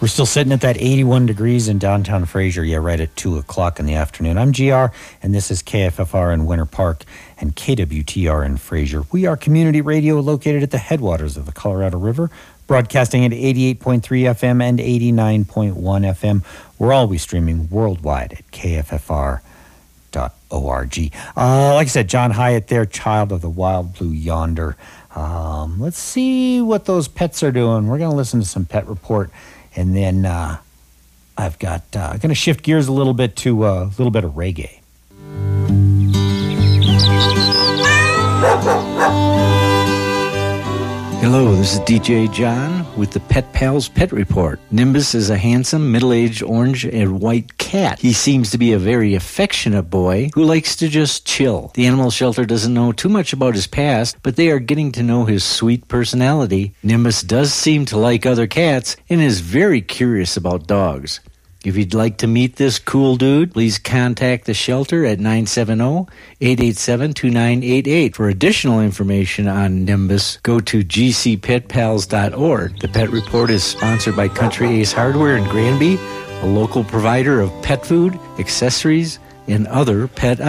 We're still sitting at that 81 degrees in downtown Fraser, right at 2 o'clock in the afternoon. I'm GR, and this is KFFR in Winter Park and KWTR in Fraser. We are community radio located at the headwaters of the Colorado River, broadcasting at 88.3 FM and 89.1 FM. We're always streaming worldwide at KFFR.org. Like I said, John Hyatt there, Child of the Wild Blue Yonder. Let's see what those pets are doing. We're going to listen to some pet report. And then I've got, I'm going to shift gears a little bit to a little bit of reggae. Hello, this is DJ John with the Pet Pals Pet Report. Nimbus is a handsome, middle-aged orange and white cat. He seems to be a very affectionate boy who likes to just chill. The animal shelter doesn't know too much about his past, but they are getting to know his sweet personality. Nimbus does seem to like other cats and is very curious about dogs. If you'd like to meet this cool dude, please contact the shelter at 970-887-2988. For additional information on Nimbus, go to gcpetpals.org. The Pet Report is sponsored by Country Ace Hardware in Granby, a local provider of pet food, accessories, and other pet items.